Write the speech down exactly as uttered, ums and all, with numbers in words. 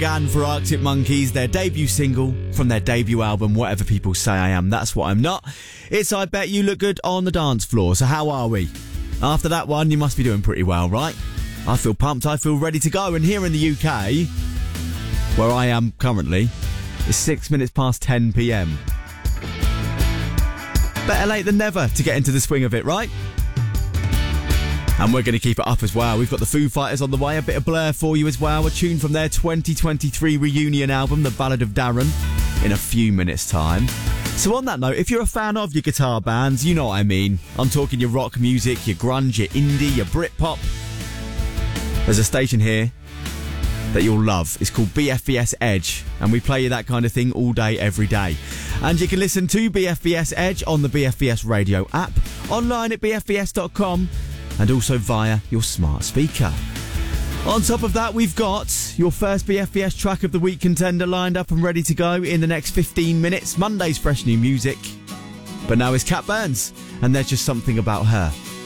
Gan for Arctic Monkeys, their debut single from their debut album, Whatever People Say I Am, That's What I'm Not. It's I Bet You Look Good on the Dance Floor. So how are we? After that one, you must be doing pretty well, right? I feel pumped, I feel ready to go. And here in the U K, where I am currently, it's six minutes past ten p.m. Better late than never to get into the swing of it, right? And we're going to keep it up as well. We've got the Foo Fighters on the way, a bit of Blur for you as well, a tune from their twenty twenty-three reunion album, The Ballad of Darren, in a few minutes' time. So on that note, if you're a fan of your guitar bands, you know what I mean. I'm talking your rock music, your grunge, your indie, your Britpop. There's a station here that you'll love. It's called B F B S Edge, and we play you that kind of thing all day, every day. And you can listen to B F B S Edge on the B F B S radio app, online at b f b s dot com, and also via your smart speaker. On top of that, we've got your first B F B S track of the week contender lined up and ready to go in the next fifteen minutes. Monday's fresh new music. But now it's Cat Burns, and There's Just Something About Her.